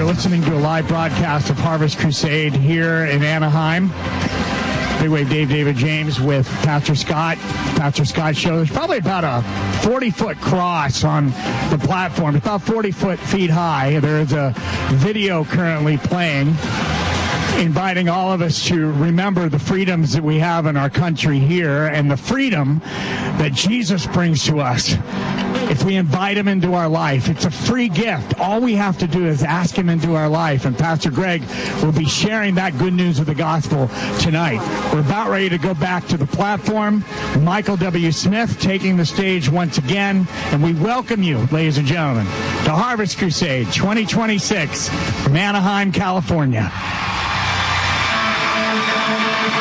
You're listening to a live broadcast of Harvest Crusade here in Anaheim. Big Wave David James with Pastor Scott. Pastor Scott Show. There's probably about a 40-foot cross on the platform. It's about 40 feet high. There's a video currently playing, inviting all of us to remember the freedoms that we have in our country here and the freedom that Jesus brings to us if we invite him into our life. It's a free gift. All we have to do is ask him into our life. And Pastor Greg will be sharing that good news of the gospel tonight. We're about ready to go back to the platform. Michael W. Smith taking the stage once again. And we welcome you, ladies and gentlemen, to Harvest Crusade 2026 from Anaheim, California.